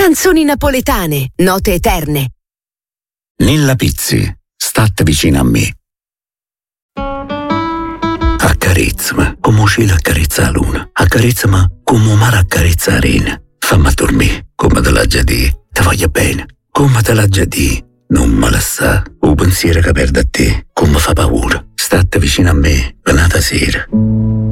Canzoni napoletane, note eterne. Nilla Pizzi, state vicino a me. Accarezzami, come un cielo accarezza la luna. Accarezzami come un mare accarezza la arena. Fammi dormire, come te l'ha già detto. Ti voglio bene, come te l'ha già detto. Non me la sa, un pensiero che perde a te, come fa paura. State vicino a me, venata sera.